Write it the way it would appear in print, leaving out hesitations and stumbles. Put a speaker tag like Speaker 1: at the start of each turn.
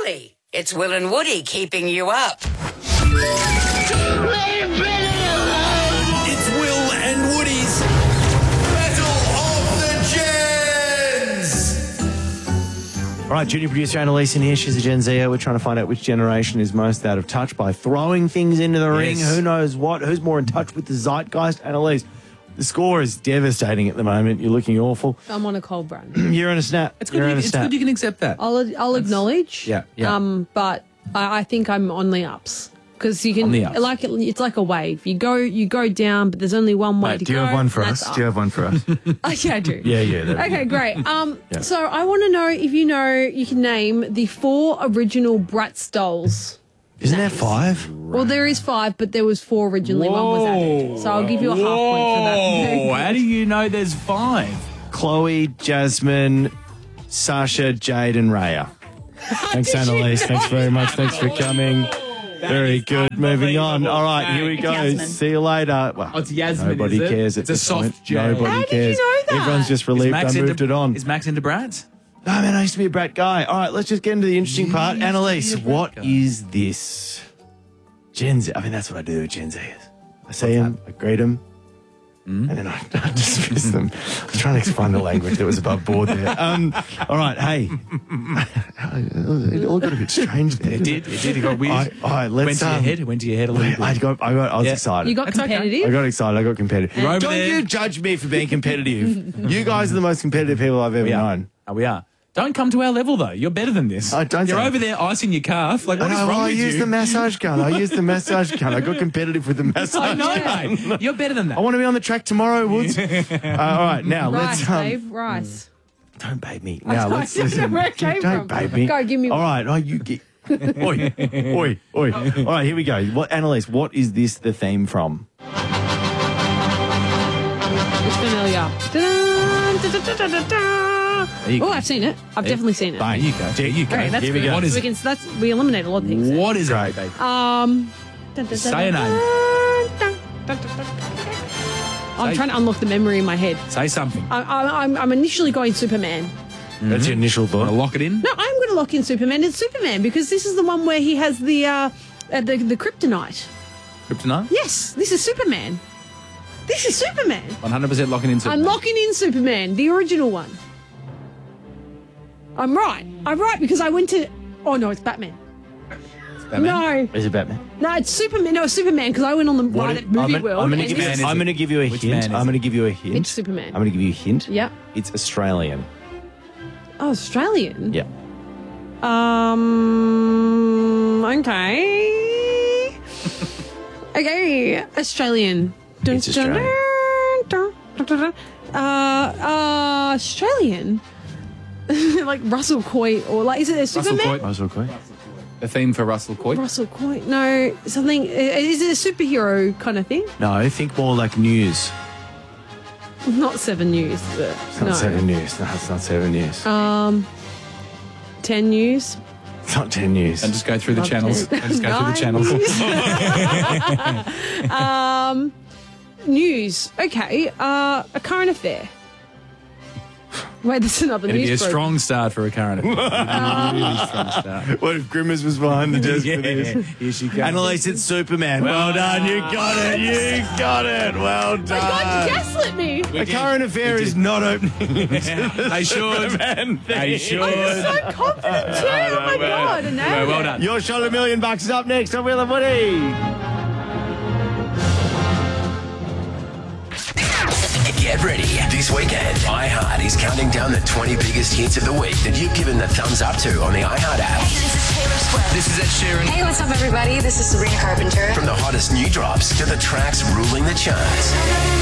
Speaker 1: Woody. It's Will and Woody keeping you up.
Speaker 2: It's Will and Woody's Battle of the Gens.
Speaker 3: All right, junior producer Annalise in here. She's a Gen Zer. We're trying to find out which generation is most out of touch by throwing things into the ring. Who knows what? Who's more in touch with the zeitgeist? Annalise, the score is devastating at the moment. You're looking awful.
Speaker 4: I'm on a cold run.
Speaker 3: You're in a snap.
Speaker 5: It's good you can accept that.
Speaker 4: I'll acknowledge.
Speaker 5: Yeah.
Speaker 4: But I think I'm on the ups. Because you can,
Speaker 5: On the ups.
Speaker 4: it's like a wave. You go down, but there's only one way to
Speaker 3: do
Speaker 4: go.
Speaker 3: you have one for
Speaker 4: and
Speaker 3: us?
Speaker 4: that's
Speaker 3: Do you
Speaker 4: up.
Speaker 3: have one for us?
Speaker 4: Okay, I do.
Speaker 3: Yeah.
Speaker 4: Okay, great. So I want to know if you can name the 4 original Bratz dolls.
Speaker 3: Isn't there 5?
Speaker 4: Well, there is 5, but there was 4 originally. One was added. So I'll give you a half point for that.
Speaker 5: Oh, how do you know there's 5?
Speaker 3: Chloe, Jasmine, Sasha, Jade, and Raya. Thanks, Annalise. Thanks very much. Thanks for coming. Very good. Moving on. All right, here we go.
Speaker 6: Yasmin.
Speaker 3: See you later. Well,
Speaker 5: Oh, it's Yasmin,
Speaker 3: nobody
Speaker 5: is it?
Speaker 3: cares at
Speaker 5: It's a
Speaker 3: this
Speaker 5: soft
Speaker 3: point.
Speaker 5: J.
Speaker 3: Nobody
Speaker 4: How did
Speaker 3: cares.
Speaker 4: you know that?
Speaker 3: Everyone's just relieved I moved it on.
Speaker 5: Is Max into Bratz?
Speaker 3: No, man, I used to be a brat guy. All right, let's just get into the interesting part. Annalise, what is this? Gen Z. I mean, that's what I do with Gen Zers. I see them, I greet them, and then I dismiss them. I was trying to explain the language that was above board there. All right, hey. It all got a bit strange there.
Speaker 5: It did. It got weird.
Speaker 3: All right, let's...
Speaker 5: It went to your head a little bit.
Speaker 3: I was excited.
Speaker 4: You got
Speaker 5: That's okay.
Speaker 4: competitive?
Speaker 3: I got excited. I got competitive.
Speaker 5: You're over
Speaker 3: Don't
Speaker 5: there.
Speaker 3: you judge me for being competitive. You guys are the most competitive people I've ever
Speaker 5: We are.
Speaker 3: known.
Speaker 5: Oh, we are. Don't come to our level, though. You're better than this.
Speaker 3: I don't
Speaker 5: You're
Speaker 3: say-
Speaker 5: over there icing your calf. Like, what is wrong
Speaker 3: I
Speaker 5: with
Speaker 3: use
Speaker 5: you?
Speaker 3: the massage gun. I got competitive with the massage
Speaker 5: I know,
Speaker 3: gun.
Speaker 5: mate. You're better than that.
Speaker 3: I want to be on the track tomorrow, Woods. All right, now
Speaker 4: Rice,
Speaker 3: let's...
Speaker 4: Dave, rice.
Speaker 3: Don't babe me. Now let's
Speaker 4: I don't know
Speaker 3: listen.
Speaker 4: where it came
Speaker 3: Don't
Speaker 4: from.
Speaker 3: babe me.
Speaker 4: Go, give me
Speaker 3: All
Speaker 4: one.
Speaker 3: right, you get... Oi. All right, here we go. Annalise, what is this the theme from?
Speaker 4: It's familiar. Oh, I've seen it. I've definitely seen it.
Speaker 3: Bang.
Speaker 5: There you go. There you go.
Speaker 4: Great, that's
Speaker 3: Here we
Speaker 4: good.
Speaker 3: go.
Speaker 5: What is
Speaker 4: we,
Speaker 5: it?
Speaker 4: we eliminate a lot of things.
Speaker 5: What is
Speaker 3: Great.
Speaker 5: it, baby?
Speaker 4: Say
Speaker 5: a name.
Speaker 4: I'm trying to unlock the memory in my head.
Speaker 5: Say something.
Speaker 4: I'm initially going Superman.
Speaker 3: That's your initial
Speaker 5: Want to
Speaker 3: thought.
Speaker 5: lock it in?
Speaker 4: No, I'm going to lock in Superman. It's Superman because this is the one where he has the kryptonite.
Speaker 5: Kryptonite?
Speaker 4: Yes, this is Superman. This is Superman.
Speaker 5: 100% locking in.
Speaker 4: I'm locking in Superman, the original one. I'm right. I'm right because I went to... Oh, no, it's Batman.
Speaker 5: Batman?
Speaker 4: No.
Speaker 3: Is it Batman?
Speaker 4: No, it's Superman. No, it's Superman because I went on the ride at Movie World.
Speaker 3: I'm
Speaker 4: and
Speaker 3: going
Speaker 4: it's-
Speaker 3: to give you a
Speaker 5: Which
Speaker 3: hint.
Speaker 5: man is
Speaker 3: I'm going to
Speaker 5: it?
Speaker 3: give you a hint.
Speaker 4: It's Superman.
Speaker 3: I'm going to give you a hint.
Speaker 4: Yeah.
Speaker 3: It's Australian.
Speaker 4: Oh, Australian?
Speaker 3: Yeah.
Speaker 4: Okay. Okay, Australian.
Speaker 3: It's Australian.
Speaker 4: Australian? Like Russell Coy or like, is it a Superman?
Speaker 5: Coy.
Speaker 3: Russell Coy.
Speaker 5: The theme for Russell Coy.
Speaker 4: Russell Coy. No, something. Is it a superhero kind of thing?
Speaker 3: No, think more like news.
Speaker 4: Not 7 News. But
Speaker 3: It's not 7 News. No, it's not 7 News.
Speaker 4: 10 News.
Speaker 3: It's not 10 News.
Speaker 5: And just go through the
Speaker 4: Love
Speaker 5: channels.
Speaker 4: it.
Speaker 5: And just go through the channels.
Speaker 4: News. Okay. A current affair. Wait, that's another
Speaker 5: It'd
Speaker 4: news
Speaker 5: be a
Speaker 4: program.
Speaker 5: strong start for a current affair. Really strong start.
Speaker 3: What if Grimace was behind the desk for this?
Speaker 5: Here she comes.
Speaker 3: Annalise, it's Superman. Well done. You got it. You got it. Well done.
Speaker 4: God, you gaslit me.
Speaker 3: A current affair is not opening.
Speaker 5: They should. They should.
Speaker 4: I'm so confident too. Oh my God. I nailed
Speaker 5: Well
Speaker 4: it.
Speaker 5: done.
Speaker 3: Your shot $1 million is up next on Will and Woody.
Speaker 2: Get ready. This weekend, iHeart is counting down the 20 biggest hits of the week that you've given the thumbs up to on the iHeart app.
Speaker 7: Hey, this is Taylor Swift.
Speaker 2: This is Ed Sheeran.
Speaker 7: Hey, what's up, everybody? This is Sabrina Carpenter.
Speaker 2: From the hottest new drops to the tracks ruling the charts.